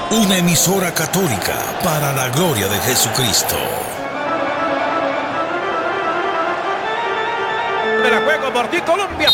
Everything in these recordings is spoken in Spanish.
una emisora católica para la gloria de Jesucristo. De la juego por ti, Colombia.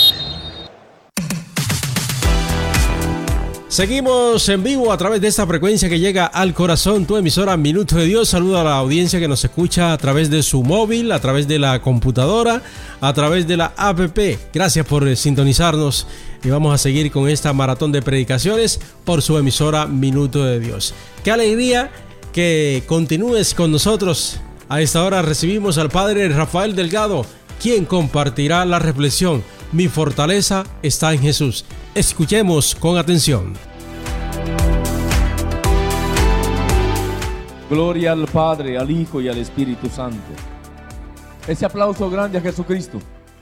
Seguimos en vivo a través de esta frecuencia que llega al corazón, tu emisora Minuto de Dios. Saluda a la audiencia que nos escucha a través de su móvil, a través de la computadora, a través de la app. Gracias por sintonizarnos y vamos a seguir con esta maratón de predicaciones por su emisora Minuto de Dios. Qué alegría que continúes con nosotros. A esta hora recibimos al Padre Rafael Delgado, quien compartirá la reflexión: mi fortaleza está en Jesús. Escuchemos con atención. Gloria al Padre, al Hijo y al Espíritu Santo. Ese aplauso grande a Jesucristo.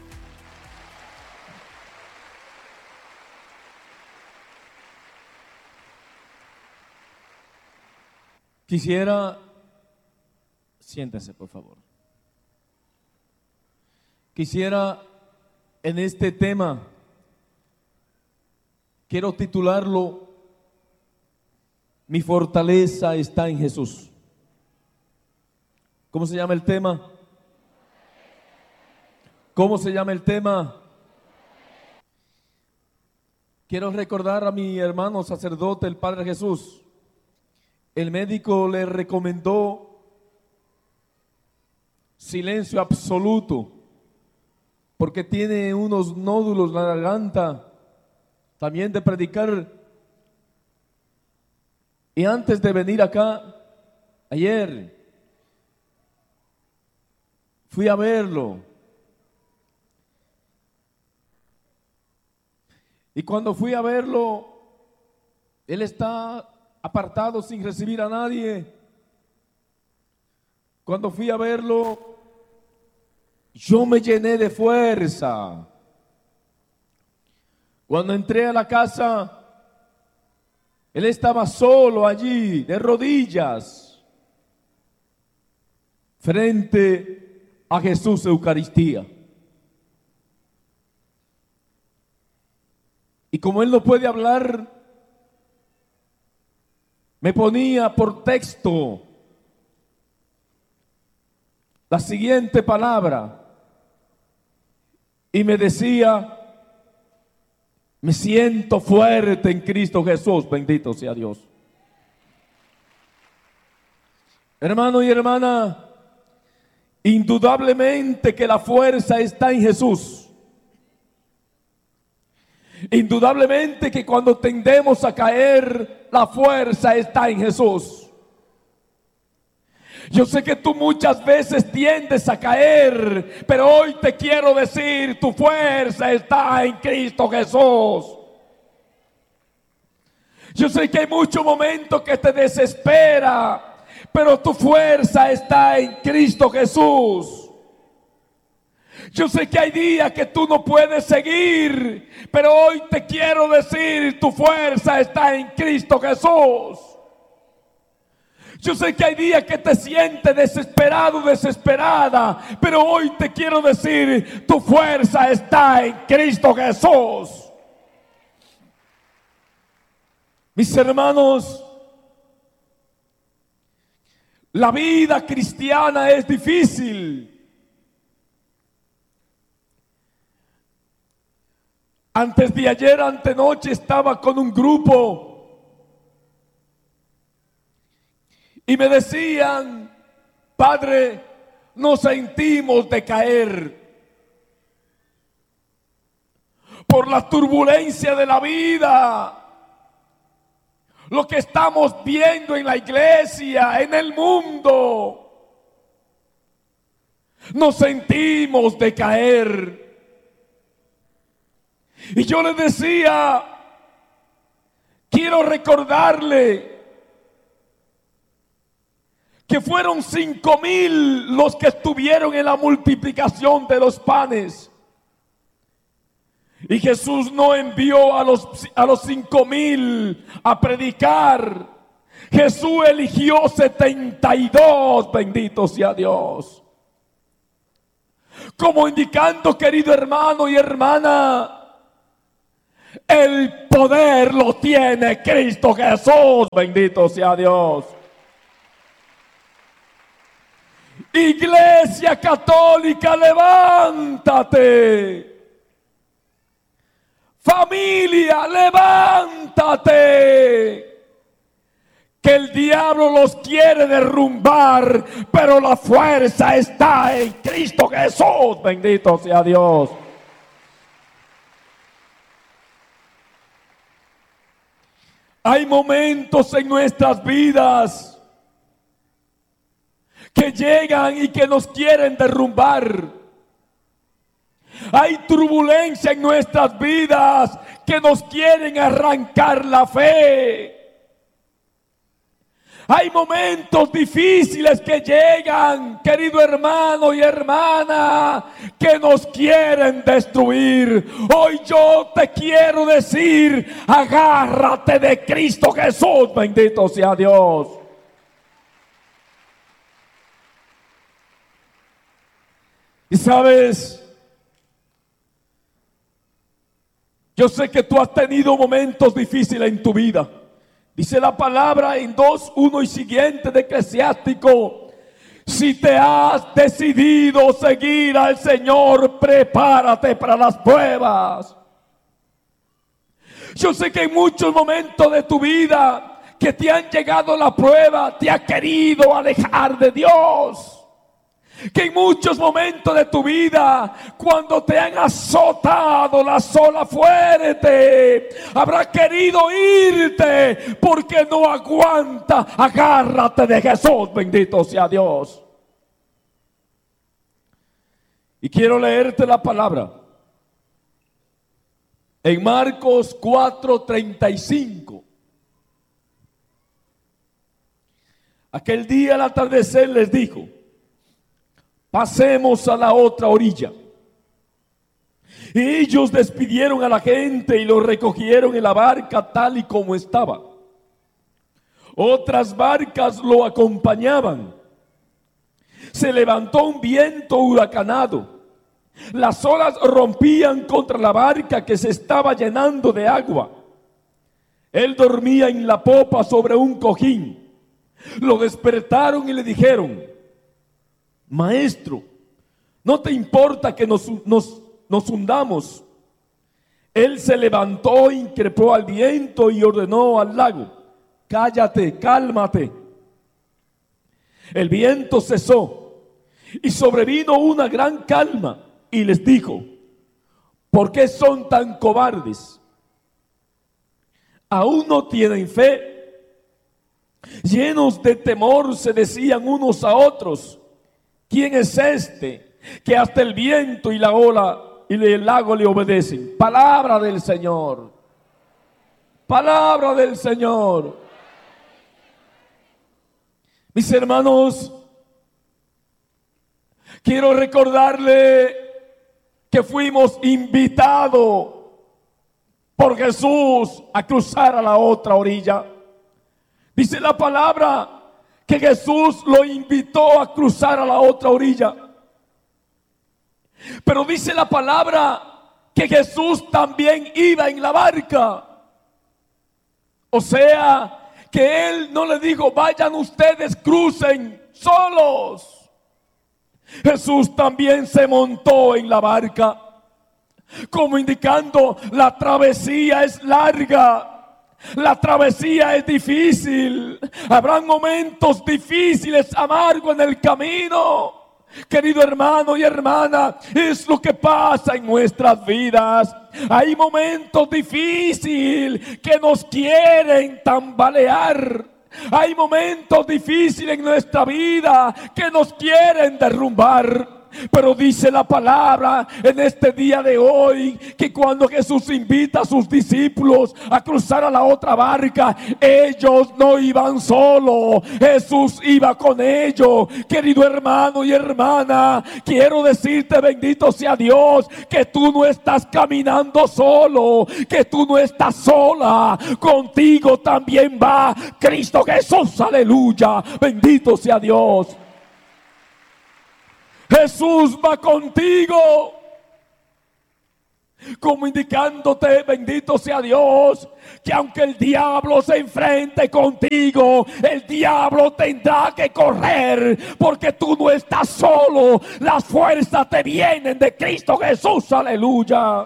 Quisiera, siéntese por favor. Quisiera en este tema, quiero titularlo: mi fortaleza está en Jesús. ¿Cómo se llama el tema? ¿Cómo se llama el tema? Quiero recordar a mi hermano sacerdote, el Padre Jesús. El médico le recomendó silencio absoluto porque tiene unos nódulos en la garganta, también de predicar. Y antes de venir acá, ayer, fui a verlo. Y cuando fui a verlo, él está apartado sin recibir a nadie. Cuando fui a verlo, yo me llené de fuerza. Cuando entré a la casa, él estaba solo allí, de rodillas, frente a Jesús Eucaristía. Y como él no puede hablar, me ponía por texto la siguiente palabra y me decía: me siento fuerte en Cristo Jesús, bendito sea Dios. Hermano y hermana, indudablemente que la fuerza está en Jesús. Indudablemente que cuando tendemos a caer, la fuerza está en Jesús. Yo sé que tú muchas veces tiendes a caer, pero hoy te quiero decir: tu fuerza está en Cristo Jesús. Yo sé que hay muchos momentos que te desespera, pero tu fuerza está en Cristo Jesús. Yo sé que hay días que tú no puedes seguir, pero hoy te quiero decir: tu fuerza está en Cristo Jesús. Yo sé que hay días que te sientes desesperado, desesperada, pero hoy te quiero decir: tu fuerza está en Cristo Jesús. Mis hermanos, la vida cristiana es difícil. Antes de ayer, antenoche, estaba con un grupo y me decían: padre, nos sentimos de caer por la turbulencia de la vida. Lo que estamos viendo en la iglesia, en el mundo, nos sentimos de caer. Y yo les decía: quiero recordarle que fueron 5,000 los que estuvieron en la multiplicación de los panes. Y Jesús no envió a los 5,000 a predicar. Jesús eligió 72, bendito sea Dios. Como indicando, querido hermano y hermana, El poder lo tiene Cristo Jesús. Bendito sea Dios. Iglesia católica, levántate. Familia, levántate. Que el diablo los quiere derrumbar, pero la fuerza está en Cristo Jesús. Bendito sea Dios. Hay momentos en nuestras vidas que llegan y que nos quieren derrumbar. Hay turbulencia en nuestras vidas que nos quieren arrancar la fe. Hay momentos difíciles que llegan, querido hermano y hermana, que nos quieren destruir. Hoy yo te quiero decir, agárrate de Cristo Jesús, bendito sea Dios. Y sabes, yo sé que tú has tenido momentos difíciles en tu vida. Dice la palabra en 2:1 y siguiente de Eclesiástico: si te has decidido seguir al Señor, prepárate para las pruebas. Yo sé que en muchos momentos de tu vida que te han llegado la prueba, te ha querido alejar de Dios. Que en muchos momentos de tu vida, cuando te han azotado la sola fuerte, habrá querido irte porque no aguanta. Agárrate de Jesús, bendito sea Dios. Y quiero leerte la palabra en Marcos 4:35. Aquel día al atardecer les dijo: pasemos a la otra orilla. Y ellos despidieron a la gente y lo recogieron en la barca tal y como estaba. Otras barcas lo acompañaban. Se levantó un viento huracanado. Las olas rompían contra la barca que se estaba llenando de agua. Él dormía en la popa sobre un cojín. Lo despertaron y le dijeron: Maestro, ¿no te importa que nos hundamos? Él se levantó, increpó al viento y ordenó al lago: cállate, cálmate. El viento cesó y sobrevino una gran calma, y les dijo: ¿por qué son tan cobardes? ¿Aún no tienen fe? Llenos de temor se decían unos a otros: ¿quién es este que hasta el viento y la ola y el lago le obedecen? Palabra del Señor. Palabra del Señor. Mis hermanos, quiero recordarle que fuimos invitados por Jesús a cruzar a la otra orilla. Dice la palabra que Jesús lo invitó a cruzar a la otra orilla. Pero dice la palabra que Jesús también iba en la barca. O sea, que Él no le dijo: vayan ustedes, crucen solos. Jesús también se montó en la barca, como indicando: la travesía es larga. La travesía es difícil. Habrán momentos difíciles, amargos en el camino. Querido hermano y hermana, es lo que pasa en nuestras vidas. Hay momentos difíciles que nos quieren tambalear. Hay momentos difíciles en nuestra vida que nos quieren derrumbar. Pero dice la palabra en este día de hoy que cuando Jesús invita a sus discípulos a cruzar a la otra barca, ellos no iban solos, Jesús iba con ellos. Querido hermano y hermana, quiero decirte, bendito sea Dios, que tú no estás caminando solo, que tú no estás sola. Contigo también va Cristo Jesús, aleluya, bendito sea Dios. Jesús va contigo. como indicándote, bendito sea Dios, que aunque el diablo se enfrente contigo, el diablo tendrá que correr, porque tú no estás solo. Las fuerzas te vienen de Cristo Jesús, aleluya.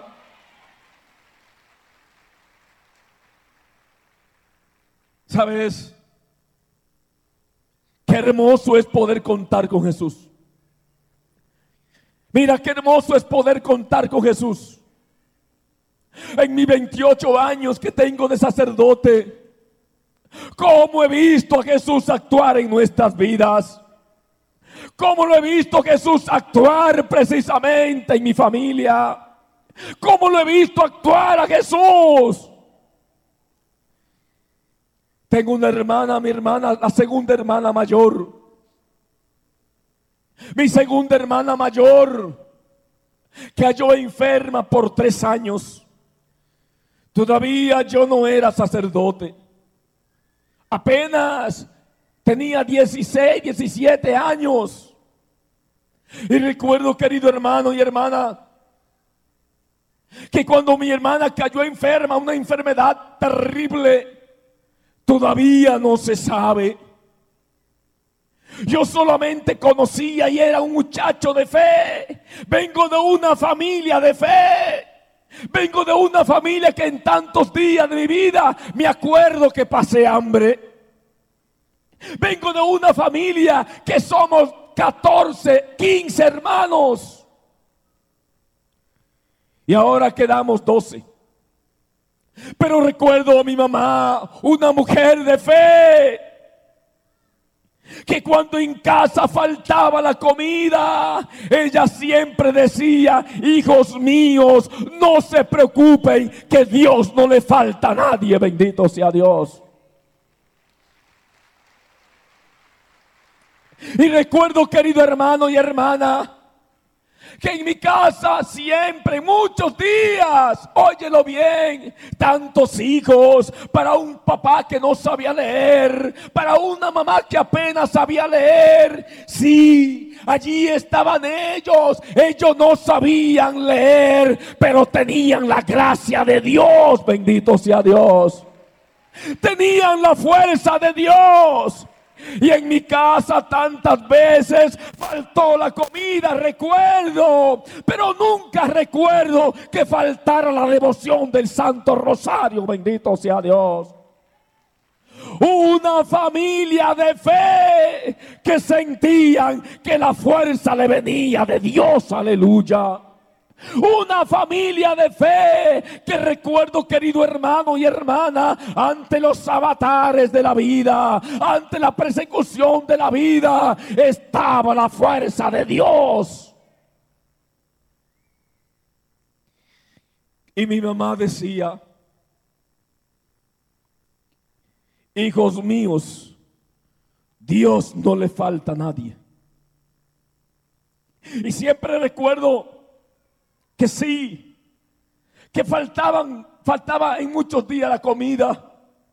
¿Sabes? Qué hermoso es poder contar con Jesús. Mira qué hermoso es poder contar con Jesús. En mis 28 años que tengo de sacerdote, cómo he visto a Jesús actuar en nuestras vidas. Cómo lo he visto a Jesús actuar precisamente en mi familia. Cómo lo he visto actuar a Jesús. Tengo una hermana, mi hermana, la segunda hermana mayor. Mi segunda hermana mayor cayó enferma por 3 años. Todavía yo no era sacerdote. Apenas tenía 16, 17 años. Y recuerdo, querido hermano y hermana, que cuando mi hermana cayó enferma, una enfermedad terrible, todavía no se sabe. Yo solamente conocía y era un muchacho de fe. Vengo de una familia de fe. Vengo de una familia que en tantos días de mi vida me acuerdo que pasé hambre. Vengo de una familia que somos 14, 15 hermanos. Y ahora quedamos 12. Pero recuerdo a mi mamá, una mujer de fe, que cuando en casa faltaba la comida, ella siempre decía: hijos míos, no se preocupen, que Dios no le falta a nadie, bendito sea Dios. Y recuerdo, querido hermano y hermana, que en mi casa siempre, muchos días, óyelo bien, tantos hijos, para un papá que no sabía leer, para una mamá que apenas sabía leer. Sí, allí estaban ellos no sabían leer, pero tenían la gracia de Dios, bendito sea Dios. Tenían la fuerza de Dios. Y en mi casa tantas veces faltó la comida, recuerdo, pero nunca recuerdo que faltara la devoción del Santo Rosario, bendito sea Dios. Una familia de fe que sentían que la fuerza le venía de Dios, aleluya. Una familia de fe que recuerdo, querido hermano y hermana, ante los avatares de la vida, ante la persecución de la vida, estaba la fuerza de Dios. Y mi mamá decía: hijos míos, Dios no le falta a nadie. Y siempre recuerdo que sí, que faltaba en muchos días la comida,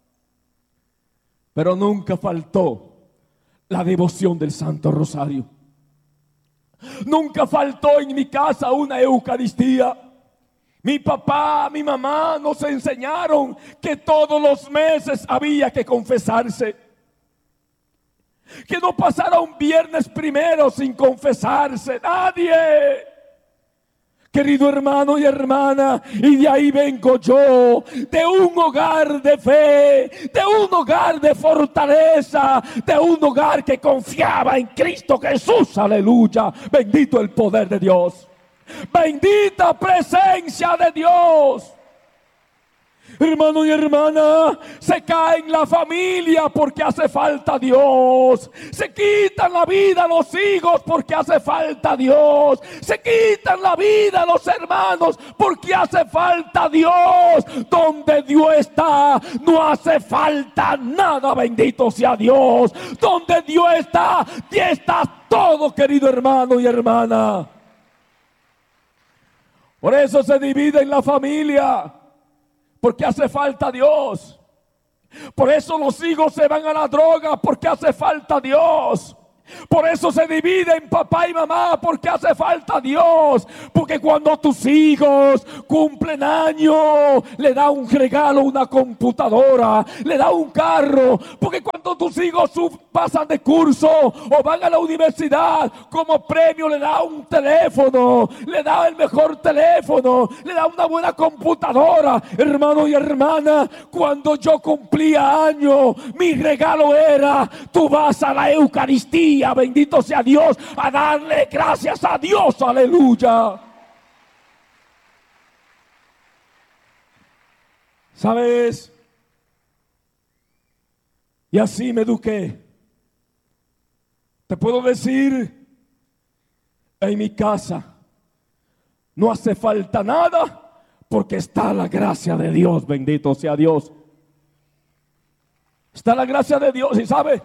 pero nunca faltó la devoción del Santo Rosario. Nunca faltó en mi casa una Eucaristía. Mi papá, mi mamá nos enseñaron que todos los meses había que confesarse. Que no pasara un viernes primero sin confesarse nadie. Querido hermano y hermana, y de ahí vengo yo, de un hogar de fe, de un hogar de fortaleza, de un hogar que confiaba en Cristo Jesús, aleluya. Bendito el poder de Dios, bendita presencia de Dios. Hermano y hermana, se cae en la familia porque hace falta Dios. Se quitan la vida a los hijos porque hace falta Dios. Se quitan la vida a los hermanos porque hace falta Dios. Donde Dios está, no hace falta nada, bendito sea Dios. Donde Dios está todo, querido hermano y hermana. Por eso se divide en la familia, porque hace falta Dios. Por eso los hijos se van a la droga, porque hace falta Dios. Por eso se divide en papá y mamá, porque hace falta Dios. Porque cuando tus hijos cumplen años, le da un regalo, una computadora, le da un carro. Porque cuando tus hijos pasan de curso o van a la universidad, como premio le da un teléfono, le da el mejor teléfono, le da una buena computadora. Hermano y hermana, cuando yo cumplía años, mi regalo era: tú vas a la Eucaristía, bendito sea Dios, a darle gracias a Dios, aleluya. ¿Sabes? Y así me eduqué. Te puedo decir, en mi casa no hace falta nada, porque está la gracia de Dios, bendito sea Dios. Está la gracia de Dios. Y sabe,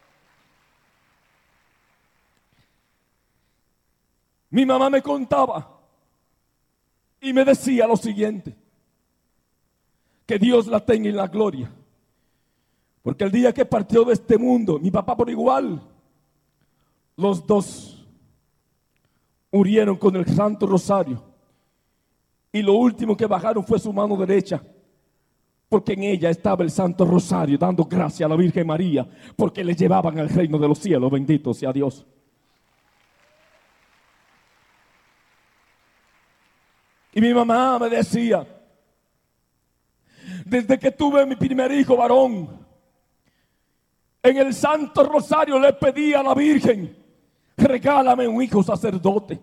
mi mamá me contaba y me decía lo siguiente: que Dios la tenga en la gloria, porque el día que partió de este mundo, mi papá por igual, los dos murieron con el Santo Rosario, y lo último que bajaron fue su mano derecha, porque en ella estaba el Santo Rosario, dando gracias a la Virgen María, porque le llevaban al reino de los cielos, bendito sea Dios. Y mi mamá me decía, desde que tuve mi primer hijo varón, en el Santo Rosario le pedí a la Virgen: regálame un hijo sacerdote.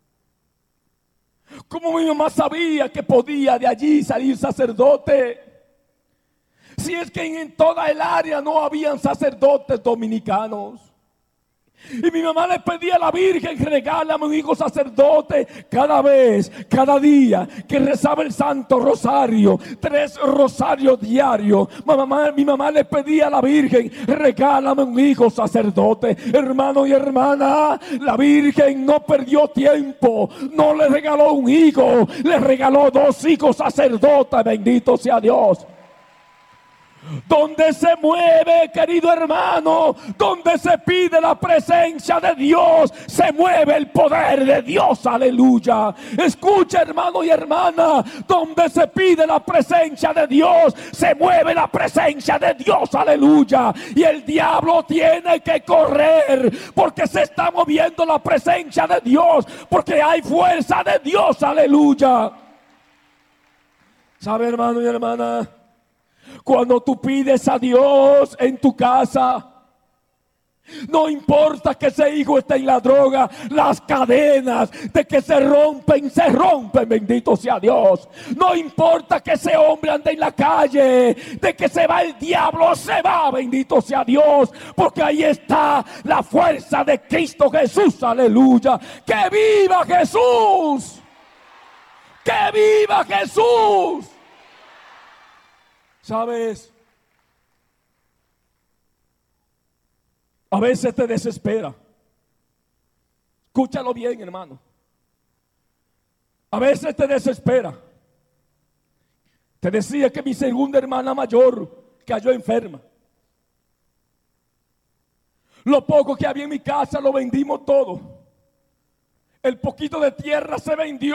Como mi mamá sabía que podía de allí salir sacerdote, si es que en toda el área no habían sacerdotes dominicanos. Y mi mamá le pedía a la Virgen: regálame un hijo sacerdote. Cada vez, cada día que rezaba el Santo Rosario, 3 rosarios diarios, mi mamá le pedía a la Virgen: regálame un hijo sacerdote. Hermano y hermana, la Virgen no perdió tiempo, no le regaló un hijo, le regaló 2 hijos sacerdotes, bendito sea Dios. Donde se mueve, querido hermano, donde se pide la presencia de Dios, se mueve el poder de Dios, aleluya. Escucha, hermano y hermana, donde se pide la presencia de Dios, se mueve la presencia de Dios, aleluya. Y el diablo tiene que correr, porque se está moviendo la presencia de Dios, porque hay fuerza de Dios, aleluya. ¿Sabe, hermano y hermana? Cuando tú pides a Dios en tu casa, no importa que ese hijo esté en la droga, las cadenas de que se rompen, bendito sea Dios. No importa que ese hombre ande en la calle, de que se va el diablo, se va, bendito sea Dios, porque ahí está la fuerza de Cristo Jesús, aleluya. ¡Que viva Jesús! ¡Que viva Jesús! ¿Sabes? A veces te desespera. Escúchalo bien, hermano. A veces te desespera. Te decía que mi segunda hermana mayor cayó enferma. Lo poco que había en mi casa lo vendimos todo. El poquito de tierra se vendió.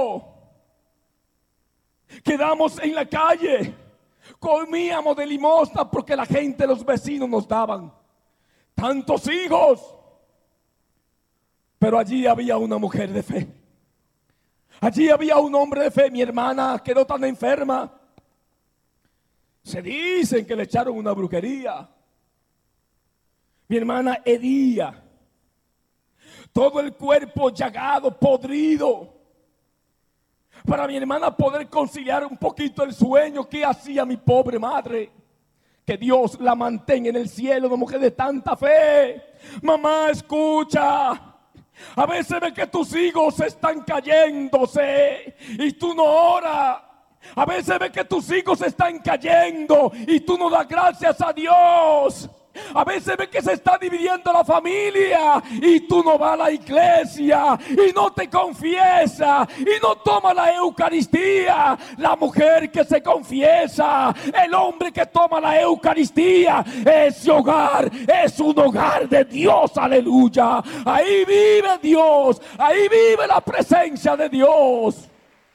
Quedamos en la calle. Comíamos de limosna porque la gente, los vecinos nos daban tantos hijos. Pero allí había una mujer de fe. Allí había un hombre de fe. Mi hermana quedó tan enferma. Se dicen que le echaron una brujería. Mi hermana hería. Todo el cuerpo llagado, podrido. Para mi hermana poder conciliar un poquito el sueño, ¿qué hacía mi pobre madre? Que Dios la mantenga en el cielo, una mujer de tanta fe. Mamá, escucha. A veces ves que tus hijos están cayéndose y tú no oras. A veces ves que tus hijos están cayendo y tú no das gracias a Dios. A veces ves que se está dividiendo la familia y tú no vas a la iglesia y no te confiesas y no tomas la Eucaristía. La mujer que se confiesa, el hombre que toma la Eucaristía, ese hogar es un hogar de Dios, aleluya. Ahí vive Dios, ahí vive la presencia de Dios.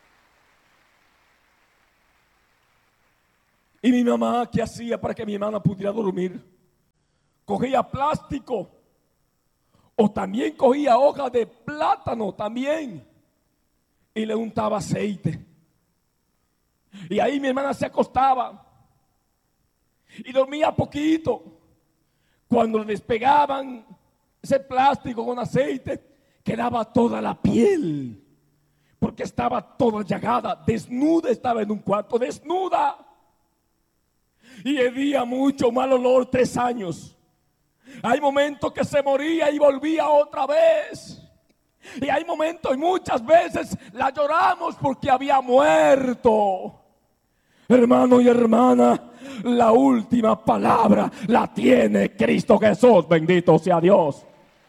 Y mi mamá, ¿qué hacía para que mi hermana pudiera dormir? Cogía plástico o también cogía hojas de plátano también y le untaba aceite. Y ahí mi hermana se acostaba y dormía poquito. Cuando le despegaban ese plástico con aceite, quedaba toda la piel, porque estaba toda llagada, desnuda, estaba en un cuarto, desnuda. Y hedía mucho, mal olor, 3 años. Hay momentos que se moría y volvía otra vez. Y hay momentos y muchas veces la lloramos porque había muerto. Hermano y hermana, la última palabra la tiene Cristo Jesús, bendito sea Dios.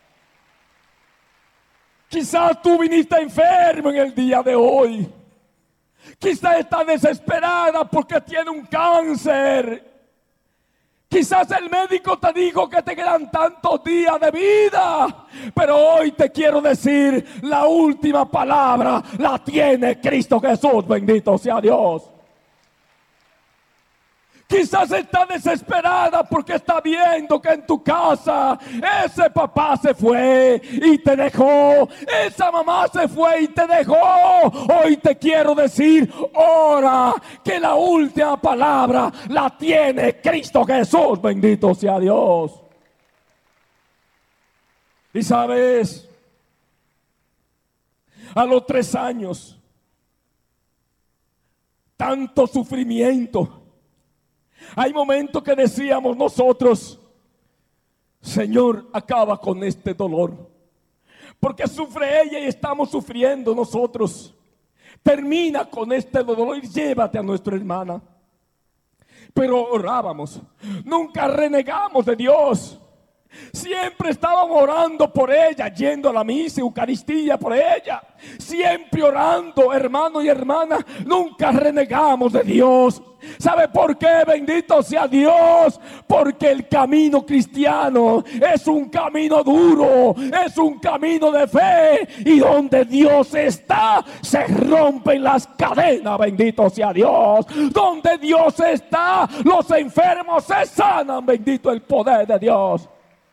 Quizás tú viniste enfermo en el día de hoy. Quizás estás desesperada porque tiene un cáncer. Quizás el médico te dijo que te quedan tantos días de vida, pero hoy te quiero decir, la última palabra la tiene Cristo Jesús, bendito sea Dios. Quizás está desesperada porque está viendo que en tu casa ese papá se fue y te dejó, esa mamá se fue y te dejó. Hoy te quiero decir, ora, que la última palabra la tiene Cristo Jesús, bendito sea Dios. Y sabes, a los 3 años, tanto sufrimiento. Hay momentos que decíamos nosotros, Señor, acaba con este dolor, porque sufre ella y estamos sufriendo nosotros. Termina con este dolor y llévate a nuestra hermana. Pero orábamos, nunca renegamos de Dios. Siempre estábamos orando por ella, yendo a la misa, Eucaristía por ella. Siempre orando, hermano y hermana, nunca renegamos de Dios. ¿Sabe por qué? Bendito sea Dios. Porque el camino cristiano es un camino duro, es un camino de fe. Y donde Dios está, se rompen las cadenas, bendito sea Dios. Donde Dios está, los enfermos se sanan, bendito el poder de Dios.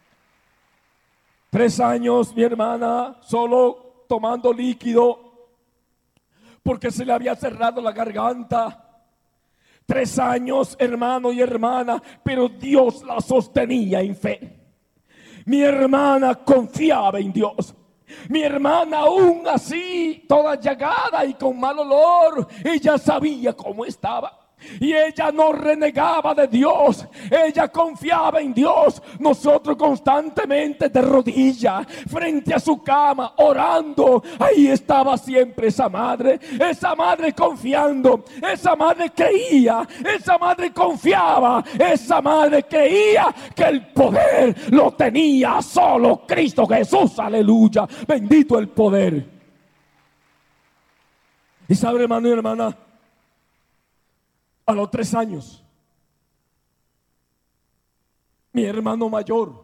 3 años mi hermana solo tomando líquido porque se le había cerrado la garganta. 3 años, hermano y hermana, pero Dios la sostenía en fe. Mi hermana confiaba en Dios. Mi hermana aún así, toda llagada y con mal olor, ella sabía cómo estaba. Y ella no renegaba de Dios, ella confiaba en Dios. Nosotros constantemente de rodillas frente a su cama orando, ahí estaba siempre esa madre confiando, esa madre creía, esa madre confiaba, esa madre creía que el poder lo tenía solo Cristo Jesús, aleluya, bendito el poder. Y sabe, hermano y hermana, a los 3 años, mi hermano mayor,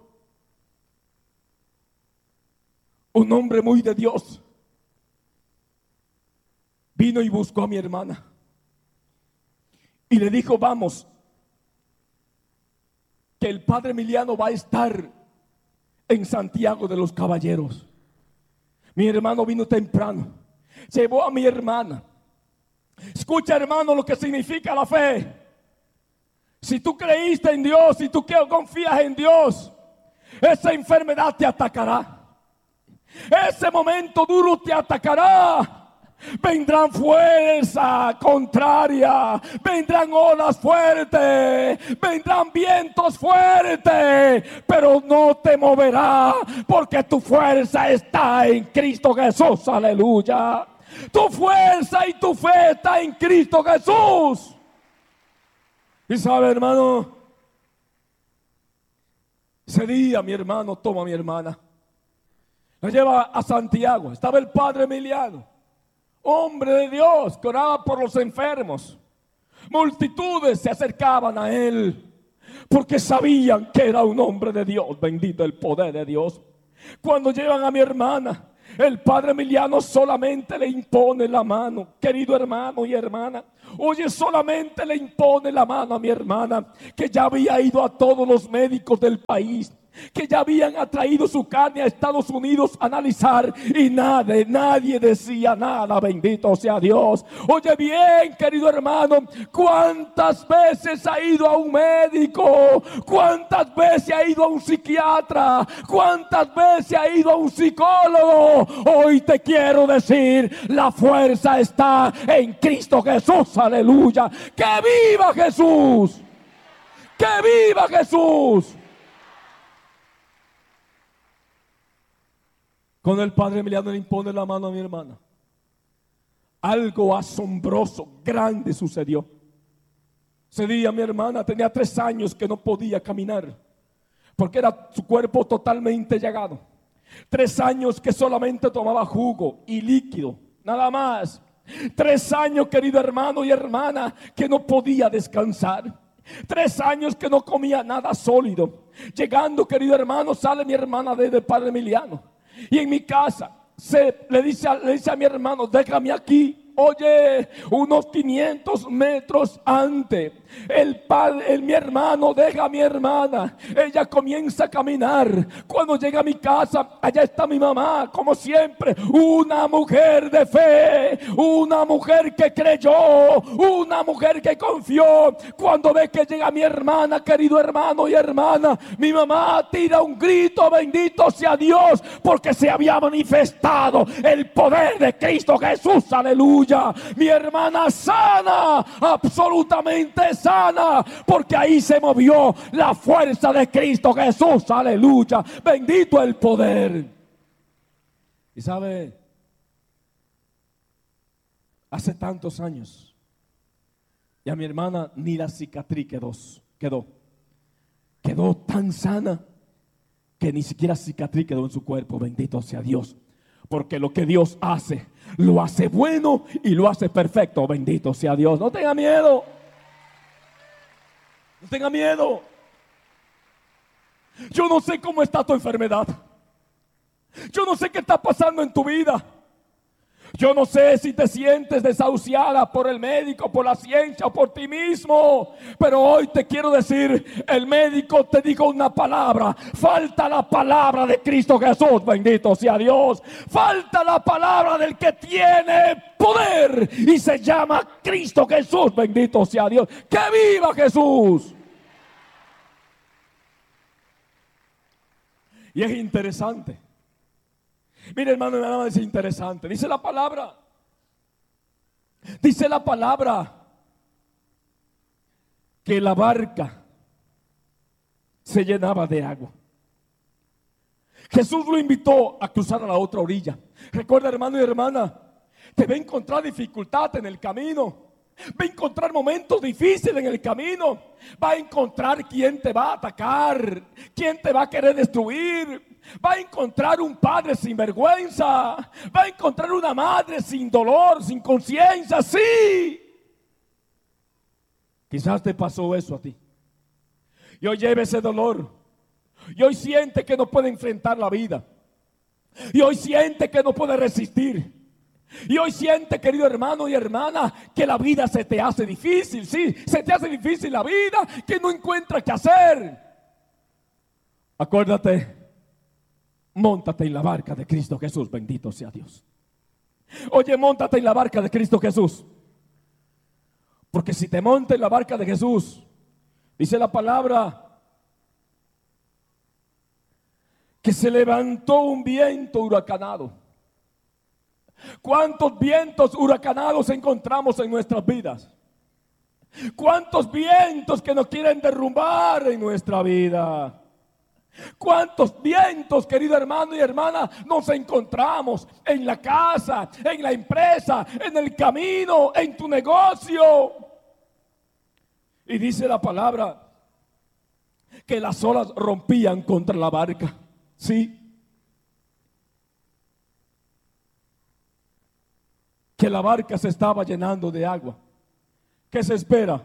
un hombre muy de Dios, vino y buscó a mi hermana y le dijo, vamos, que el padre Emiliano va a estar en Santiago de los Caballeros. Mi hermano vino temprano, llevó a mi hermana. Escucha, hermano, lo que significa la fe. Si tú creíste en Dios, si tú confías en Dios, esa enfermedad te atacará. Ese momento duro te atacará. Vendrán fuerza contraria, vendrán olas fuertes, vendrán vientos fuertes, pero no te moverá, porque tu fuerza está en Cristo Jesús, aleluya. Tu fuerza y tu fe está en Cristo Jesús. Y sabe, hermano, Ese día mi hermano toma a mi hermana, la lleva a Santiago. Estaba el padre Emiliano, hombre de Dios, que oraba por los enfermos. Multitudes se acercaban a él porque sabían que era un hombre de Dios. Bendito el poder de Dios. Cuando llevan a mi hermana, el padre Emiliano solamente le impone la mano. Querido hermano y hermana, oye, solamente le impone la mano a mi hermana, que ya había ido a todos los médicos del país, que ya habían atraído su carne a Estados Unidos a analizar, y nadie decía nada. Bendito sea Dios. Oye bien, querido hermano, ¿cuántas veces ha ido a un médico? ¿Cuántas veces ha ido a un psiquiatra? ¿Cuántas veces ha ido a un psicólogo? Hoy te quiero decir, la fuerza está en Cristo Jesús. Aleluya. ¡Que viva Jesús! ¡Que viva Jesús! Cuando el padre Emiliano le impone la mano a mi hermana, algo asombroso, grande sucedió. Ese día mi hermana tenía 3 años que no podía caminar, porque era su cuerpo totalmente llagado. 3 años que solamente tomaba jugo y líquido, nada más. 3 años, querido hermano y hermana, que no podía descansar. 3 años que no comía nada sólido. Llegando, querido hermano, sale mi hermana del padre Emiliano. Y en mi casa le dice a mi hermano, déjame aquí. Oye, unos 500 metros antes, mi hermano deja a mi hermana. Ella comienza a caminar. Cuando llega a mi casa, allá está mi mamá, como siempre, una mujer de fe, una mujer que creyó, una mujer que confió. Cuando ve que llega mi hermana, querido hermano y hermana, mi mamá tira un grito, bendito sea Dios, porque se había manifestado el poder de Cristo Jesús. Aleluya. Mi hermana sana, absolutamente sana, porque ahí se movió la fuerza de Cristo Jesús. Aleluya. Bendito el poder. Y sabe, hace tantos años, y a mi hermana ni la cicatriz quedó tan sana que ni siquiera cicatriz quedó en su cuerpo. Bendito sea Dios. Porque lo que Dios hace, lo hace bueno y lo hace perfecto. Bendito sea Dios. No tenga miedo. No tenga miedo. Yo no sé cómo está tu enfermedad. Yo no sé qué está pasando en tu vida. Yo no sé si te sientes desahuciada por el médico, por la ciencia o por ti mismo. Pero hoy te quiero decir, el médico te dijo una palabra. Falta la palabra de Cristo Jesús. Bendito sea Dios. Falta la palabra del que tiene poder y se llama Cristo Jesús. Bendito sea Dios. ¡Que viva Jesús! Y es interesante. Mire, hermano, nada más es interesante. Dice la palabra que la barca se llenaba de agua. Jesús lo invitó a cruzar a la otra orilla. Recuerda, hermano y hermana, que va a encontrar dificultad en el camino. Va a encontrar momentos difíciles en el camino. Va a encontrar quien te va a atacar, quien te va a querer destruir. Va a encontrar un padre sin vergüenza. Va a encontrar una madre sin dolor, sin conciencia. Sí. Quizás te pasó eso a ti. Y hoy lleva ese dolor. Y hoy siente que no puede enfrentar la vida. Y hoy siente que no puede resistir. Y hoy siente, querido hermano y hermana, que la vida se te hace difícil. Sí, se te hace difícil la vida, que no encuentra qué hacer. Acuérdate, móntate en la barca de Cristo Jesús. Bendito sea Dios. Oye, móntate en la barca de Cristo Jesús. Porque si te montas en la barca de Jesús, dice la palabra que se levantó un viento huracanado. ¿Cuántos vientos huracanados encontramos en nuestras vidas? ¿Cuántos vientos que nos quieren derrumbar en nuestra vida? ¿Cuántos vientos, querido hermano y hermana, nos encontramos en la casa, en la empresa, en el camino, en tu negocio? Y dice la palabra que las olas rompían contra la barca. Sí. Que la barca se estaba llenando de agua. ¿Qué se espera?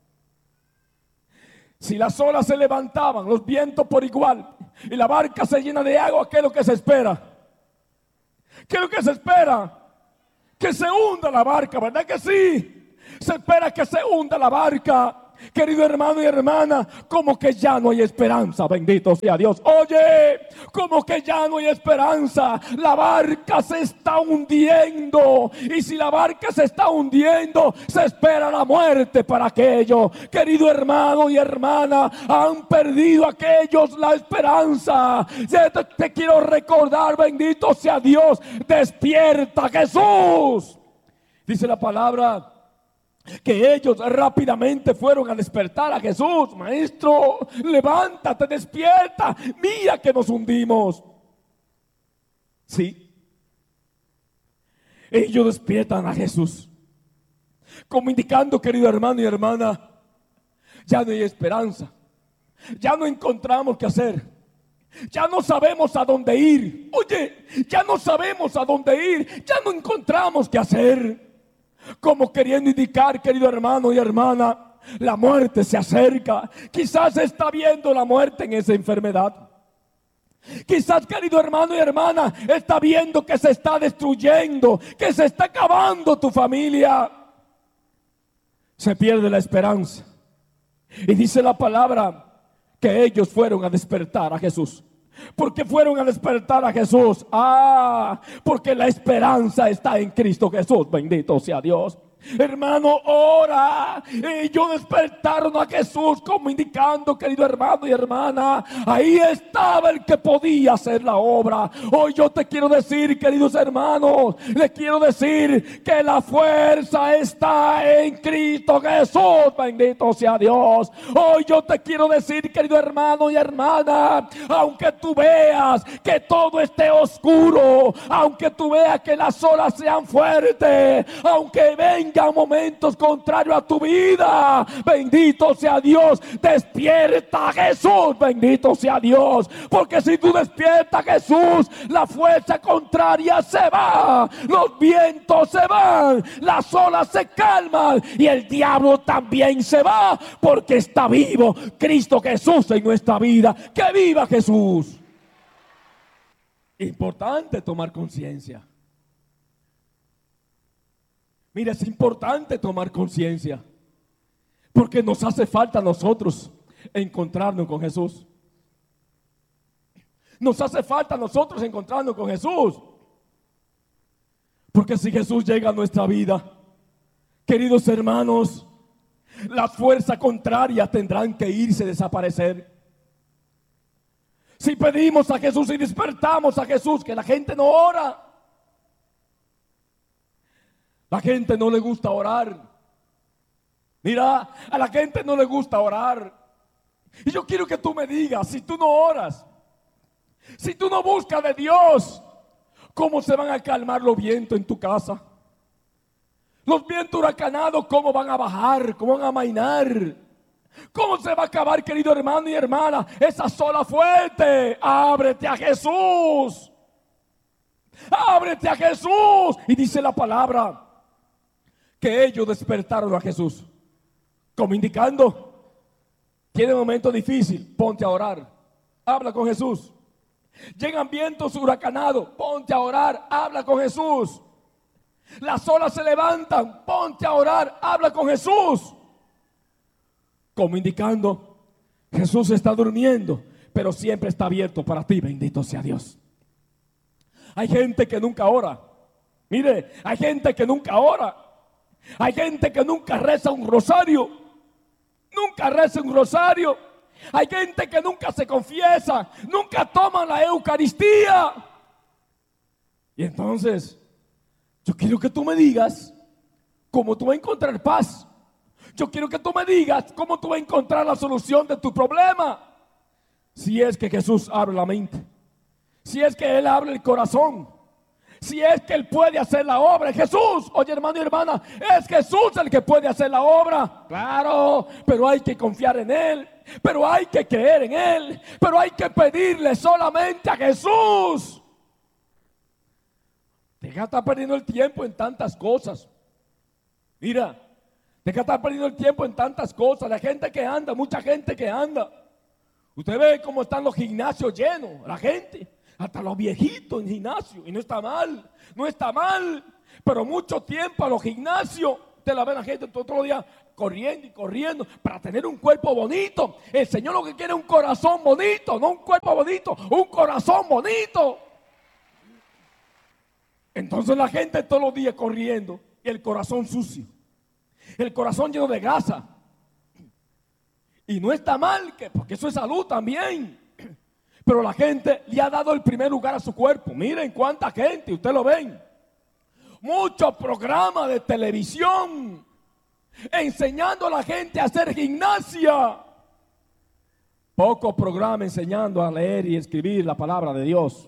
Si las olas se levantaban, los vientos por igual, y la barca se llena de agua, ¿qué es lo que se espera? ¿Qué es lo que se espera? Que se hunda la barca, ¿verdad que sí? Se espera que se hunda la barca. Querido hermano y hermana, como que ya no hay esperanza, bendito sea Dios. Oye, como que ya no hay esperanza. La barca se está hundiendo. Y si la barca se está hundiendo, se espera la muerte para aquellos. Querido hermano y hermana, han perdido aquellos la esperanza. Te quiero recordar, bendito sea Dios, despierta Jesús. Dice la palabra que ellos rápidamente fueron a despertar a Jesús. Maestro, levántate, despierta, mira que nos hundimos. Sí, ellos despiertan a Jesús, como indicando, querido hermano y hermana, ya no hay esperanza, ya no encontramos qué hacer, ya no sabemos a dónde ir. Oye, ya no sabemos a dónde ir, ya no encontramos qué hacer. Como queriendo indicar, querido hermano y hermana, la muerte se acerca. Quizás está viendo la muerte en esa enfermedad. Quizás, querido hermano y hermana, está viendo que se está destruyendo, que se está acabando tu familia. Se pierde la esperanza. Y dice la palabra que ellos fueron a despertar a Jesús. ¿Por qué fueron a despertar a Jesús? Porque la esperanza está en Cristo Jesús. Bendito sea Dios. Hermano, ora. Ellos despertaron a Jesús, como indicando, querido hermano y hermana, ahí estaba el que podía hacer la obra. Hoy yo te quiero decir, queridos hermanos, les quiero decir que la fuerza está en Cristo Jesús. Bendito sea Dios. Hoy yo te quiero decir, querido hermano y hermana, aunque tú veas que todo esté oscuro, aunque tú veas que las olas sean fuertes, aunque vengan momentos contrarios a tu vida, bendito sea Dios, despierta Jesús, bendito sea Dios, porque si tú despiertas Jesús, la fuerza contraria se va, los vientos se van, las olas se calman y el diablo también se va, porque está vivo Cristo Jesús en nuestra vida. ¡Que viva Jesús! Importante tomar conciencia. Mira, es importante tomar conciencia, porque nos hace falta a nosotros encontrarnos con Jesús. Nos hace falta a nosotros encontrarnos con Jesús, porque si Jesús llega a nuestra vida, queridos hermanos, las fuerzas contrarias tendrán que irse, desaparecer. Si pedimos a Jesús y despertamos a Jesús, que la gente no ora. La gente no le gusta orar. Mira, a la gente no le gusta orar. Y yo quiero que tú me digas, si tú no oras, si tú no buscas de Dios, ¿cómo se van a calmar los vientos en tu casa? Los vientos huracanados, ¿cómo van a bajar? ¿Cómo van a amainar? ¿Cómo se va a acabar, querido hermano y hermana, esa ola fuerte? Ábrete a Jesús. Ábrete a Jesús. Y dice la palabra que ellos despertaron a Jesús, como indicando, tiene un momento difícil, ponte a orar, habla con Jesús. Llegan vientos huracanados, ponte a orar, habla con Jesús. Las olas se levantan, ponte a orar, habla con Jesús. Como indicando, Jesús está durmiendo, pero siempre está abierto para ti, bendito sea Dios. Hay gente que nunca ora. Mire, hay gente que nunca ora. Hay gente que nunca reza un rosario. Nunca reza un rosario. Hay gente que nunca se confiesa. Nunca toma la Eucaristía. Y entonces, yo quiero que tú me digas cómo tú vas a encontrar paz. Yo quiero que tú me digas cómo tú vas a encontrar la solución de tu problema. Si es que Jesús abre la mente. Si es que Él abre el corazón. Si es que Él puede hacer la obra. Jesús, oye hermano y hermana, es Jesús el que puede hacer la obra. Claro, pero hay que confiar en Él. pero hay que creer en Él, pero hay que pedirle solamente a Jesús. Deja de estar perdiendo el tiempo en tantas cosas. Mira, deja de estar perdiendo el tiempo en tantas cosas. La gente que anda, mucha gente que anda. Usted ve cómo están los gimnasios llenos, la gente, hasta los viejitos en gimnasio. Y no está mal, no está mal. Pero mucho tiempo a los gimnasios, usted la ve la gente todo el día corriendo y corriendo para tener un cuerpo bonito. El Señor lo que quiere es un corazón bonito, no un cuerpo bonito, un corazón bonito. Entonces la gente todos los días corriendo y el corazón sucio, el corazón lleno de grasa. Y no está mal, porque eso es salud también. Pero la gente le ha dado el primer lugar a su cuerpo. Miren cuánta gente, ustedes lo ven. Muchos programas de televisión enseñando a la gente a hacer gimnasia. Pocos programas enseñando a leer y escribir la palabra de Dios.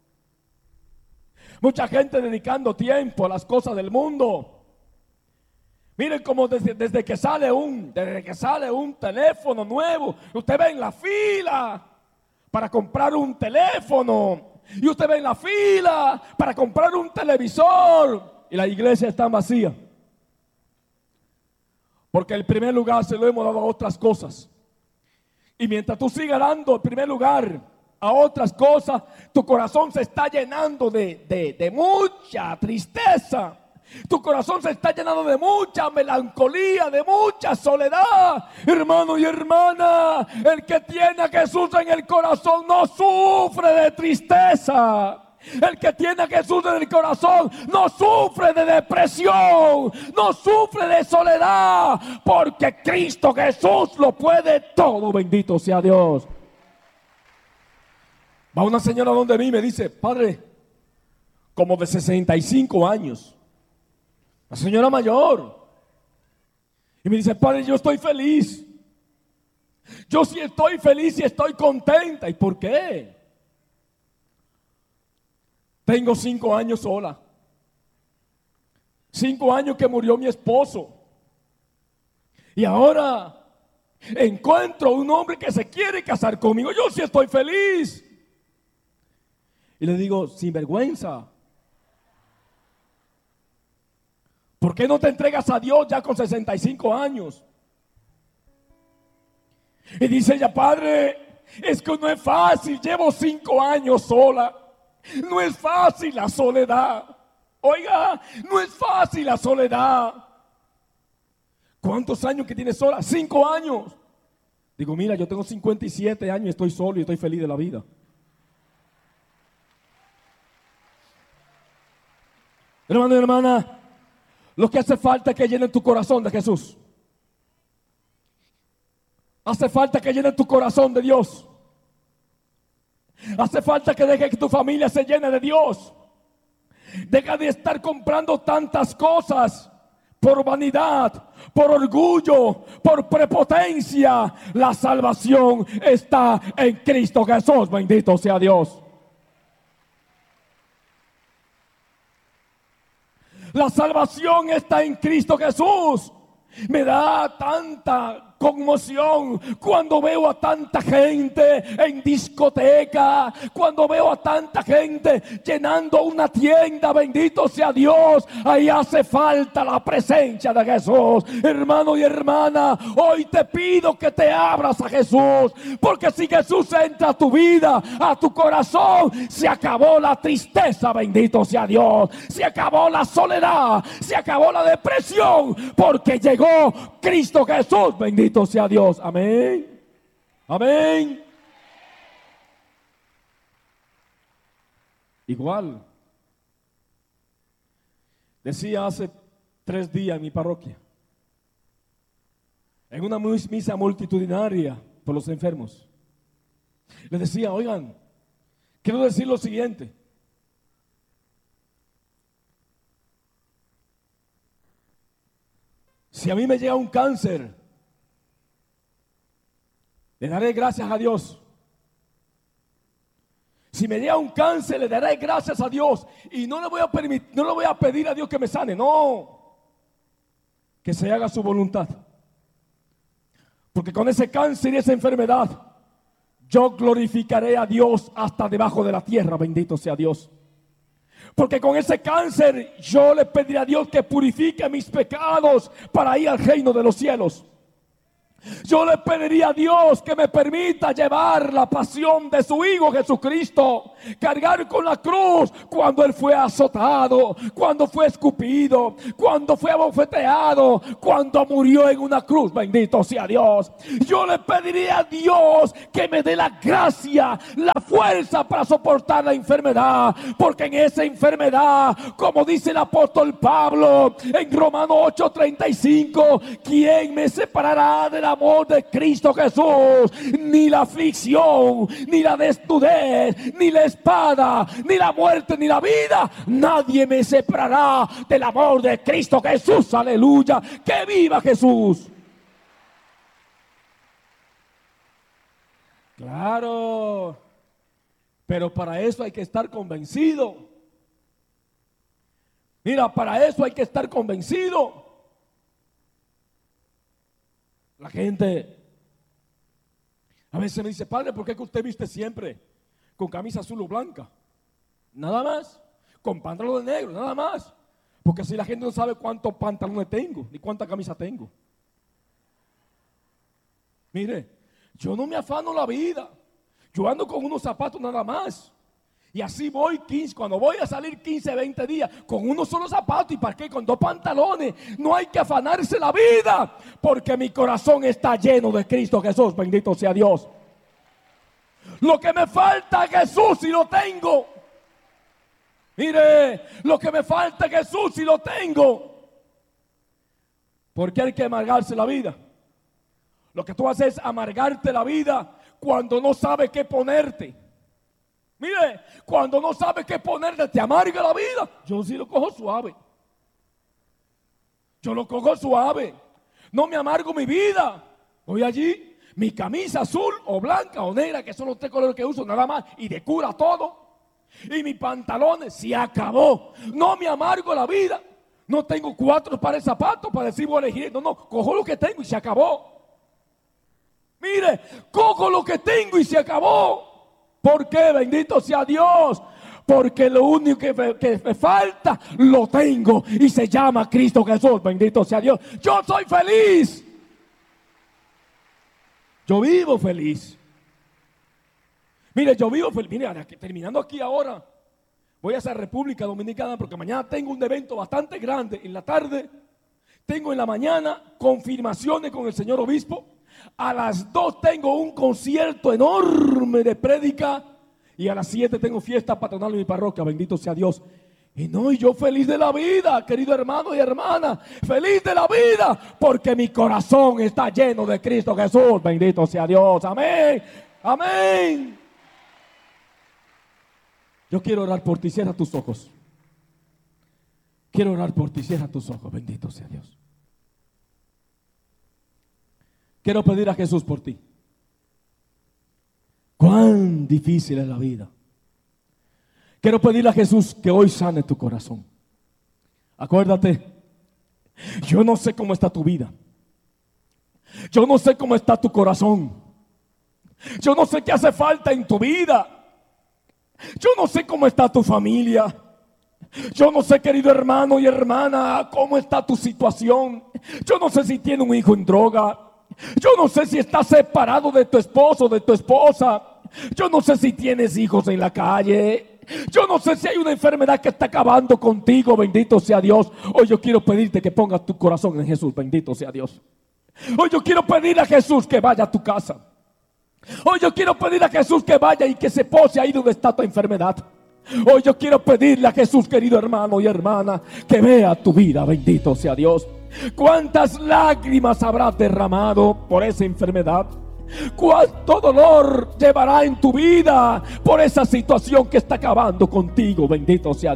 Mucha gente dedicando tiempo a las cosas del mundo. Miren cómo desde que sale un teléfono nuevo, usted ve en la fila para comprar un teléfono. Y usted ve en la fila para comprar un televisor. Y la iglesia está vacía. Porque el primer lugar se lo hemos dado a otras cosas. Y mientras tú sigas dando el primer lugar a otras cosas, tu corazón se está llenando de mucha tristeza. Tu corazón se está llenando de mucha melancolía, de mucha soledad. Hermano y hermana, el que tiene a Jesús en el corazón no sufre de tristeza. El que tiene a Jesús en el corazón no sufre de depresión, no sufre de soledad, porque Cristo Jesús lo puede todo. Bendito sea Dios. Va una señora donde mí y me dice: padre, como de 65 años, la señora mayor, y me dice: padre, yo estoy feliz. Yo sí estoy feliz y estoy contenta. ¿Y por qué? Tengo 5 años sola. 5 años que murió mi esposo. Y ahora encuentro un hombre que se quiere casar conmigo. Yo sí estoy feliz. Y le digo: sin vergüenza, ¿por qué no te entregas a Dios ya con 65 años? Y dice ella: padre, es que no es fácil, llevo 5 años sola. No es fácil la soledad. Oiga, no es fácil la soledad. ¿Cuántos años que tienes sola? 5 años. Digo: mira, yo tengo 57 años y estoy solo y estoy feliz de la vida. Hermano y hermana, lo que hace falta es que llene tu corazón de Jesús. Hace falta que llene tu corazón de Dios. Hace falta que deje que tu familia se llene de Dios. Deja de estar comprando tantas cosas por vanidad, por orgullo, por prepotencia. La salvación está en Cristo Jesús. Bendito sea Dios. La salvación está en Cristo Jesús. Me da tanta conmoción cuando veo a tanta gente en discoteca, cuando veo a tanta gente llenando una tienda. Bendito sea Dios. Ahí hace falta la presencia de Jesús. Hermano y hermana, hoy te pido que te abras a Jesús, porque si Jesús entra a tu vida, a tu corazón, se acabó la tristeza. Bendito sea Dios. Se acabó la soledad, se acabó la depresión, porque llegó Cristo Jesús. Bendito sea Dios. Amén. Amén. Igual decía hace 3 días en mi parroquia, en una misa multitudinaria por los enfermos, les decía: oigan, quiero decir lo siguiente. Si a mí me llega un cáncer, le daré gracias a Dios. Si me llega un cáncer, le daré gracias a Dios. Y no le voy a pedir a Dios que me sane. No, que se haga su voluntad. Porque con ese cáncer y esa enfermedad, yo glorificaré a Dios hasta debajo de la tierra, bendito sea Dios. Porque con ese cáncer yo le pediré a Dios que purifique mis pecados para ir al reino de los cielos. Yo le pediría a Dios que me permita llevar la pasión de su Hijo Jesucristo, cargar con la cruz cuando Él fue azotado, cuando fue escupido, cuando fue abofeteado, cuando murió en una cruz, bendito sea Dios. Yo le pediría a Dios que me dé la gracia, la fuerza para soportar la enfermedad, porque en esa enfermedad, como dice el apóstol Pablo en Romanos 8:35, ¿quién me separará de la amor de Cristo Jesús? Ni la aflicción, ni la desnudez, ni la espada, ni la muerte, ni la vida. Nadie me separará del amor de Cristo Jesús. Aleluya. Que viva Jesús. Claro, pero para eso hay que estar convencido. Mira, para eso hay que estar convencido. La gente a veces me dice: padre, ¿por qué que usted viste siempre con camisa azul o blanca? Nada más. Con pantalones negros, nada más. Porque si la gente no sabe cuántos pantalones tengo, ni cuánta camisa tengo. Mire, yo no me afano la vida. Yo ando con unos zapatos nada más. Y así voy 15, cuando voy a salir 15, 20 días con unos solo zapatos. ¿Y para qué? Con 2 pantalones. No hay que afanarse la vida, porque mi corazón está lleno de Cristo Jesús. Bendito sea Dios. Lo que me falta es Jesús, si lo tengo. Mire, lo que me falta es Jesús, si lo tengo. Porque hay que amargarse la vida. Lo que tú haces es amargarte la vida cuando no sabes qué ponerte. Mire, cuando no sabes qué ponerte, te amarga la vida. Yo sí lo cojo suave. Yo lo cojo suave. No me amargo mi vida. Voy allí, mi camisa azul o blanca o negra, que son los 3 colores que uso nada más, y de cura todo. Y mis pantalones, se acabó. No me amargo la vida. No tengo 4 pares de zapatos para decir voy a elegir. No, cojo lo que tengo y se acabó. Mire, cojo lo que tengo y se acabó. ¿Por qué? Bendito sea Dios. Porque lo único que me falta lo tengo y se llama Cristo Jesús. Bendito sea Dios. Yo soy feliz. Yo vivo feliz. Mire, yo vivo feliz. Mire, terminando aquí ahora, voy a esa República Dominicana porque mañana tengo un evento bastante grande. En la tarde, tengo en la mañana confirmaciones con el señor obispo. A las 2 tengo un concierto enorme de prédica. Y a las 7 tengo fiesta patronal en mi parroquia. Bendito sea Dios. Y yo feliz de la vida, querido hermano y hermana. Feliz de la vida, porque mi corazón está lleno de Cristo Jesús. Bendito sea Dios. Amén. Amén. Yo quiero orar por ti. Cierra tus ojos. Quiero orar por ti. Cierra tus ojos. Bendito sea Dios. Quiero pedir a Jesús por ti. Cuán difícil es la vida. Quiero pedirle a Jesús que hoy sane tu corazón. Acuérdate, yo no sé cómo está tu vida. Yo no sé cómo está tu corazón. Yo no sé qué hace falta en tu vida. Yo no sé cómo está tu familia. Yo no sé, querido hermano y hermana, cómo está tu situación. Yo no sé si tiene un hijo en droga. Yo no sé si estás separado de tu esposo, de tu esposa. Yo no sé si tienes hijos en la calle. Yo no sé si hay una enfermedad que está acabando contigo. Bendito sea Dios. Hoy yo quiero pedirte que pongas tu corazón en Jesús. Bendito sea Dios. Hoy yo quiero pedir a Jesús que vaya a tu casa. Hoy yo quiero pedir a Jesús que vaya y que se pose ahí donde está tu enfermedad. Hoy yo quiero pedirle a Jesús, querido hermano y hermana, que vea tu vida. Bendito sea Dios. ¿Cuántas lágrimas habrás derramado por esa enfermedad? ¿Cuánto dolor llevará en tu vida por esa situación que está acabando contigo? Bendito sea Dios.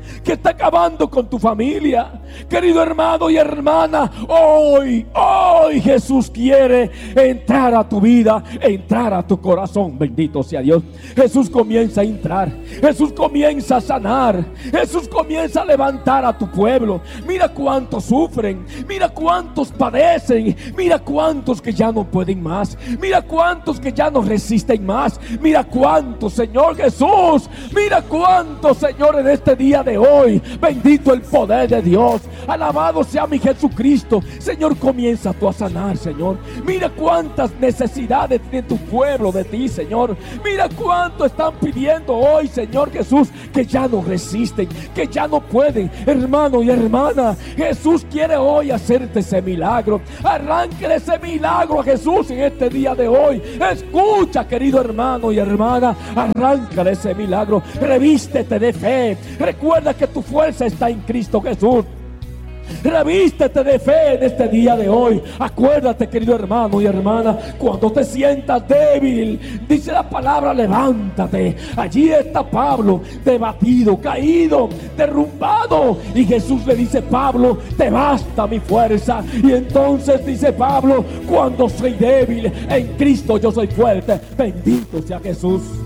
que está acabando con tu familia. Querido hermano y hermana, hoy Jesús quiere entrar a tu vida, entrar a tu corazón. Bendito sea Dios. Jesús comienza a entrar, Jesús comienza a sanar, Jesús comienza a levantar a tu pueblo. Mira cuántos sufren, mira cuántos padecen, mira cuántos que ya no pueden más, mira cuántos que ya no resisten más, mira cuántos, Señor Jesús, mira cuántos, Señor, en este día de hoy. Bendito el poder de Dios, alabado sea mi Jesucristo. Señor, comienza tú a sanar, Señor. Mira cuántas necesidades tiene tu pueblo de ti, Señor. Mira cuánto están pidiendo hoy, Señor Jesús, que ya no resisten, que ya no pueden. Hermano y hermana, Jesús quiere hoy hacerte ese milagro. Arránquele ese milagro a Jesús en este día de hoy. Escucha, querido hermano y hermana, arráncale ese milagro. Revístete de fe. Recuerda que tu fuerza está en Cristo Jesús. Revístete de fe en este día de hoy. Acuérdate, querido hermano y hermana, cuando te sientas débil, dice la palabra, levántate. Allí está Pablo, debatido, caído, derrumbado, y Jesús le dice: Pablo, te basta mi fuerza. Y entonces dice Pablo: cuando soy débil, en Cristo yo soy fuerte. Bendito sea Jesús.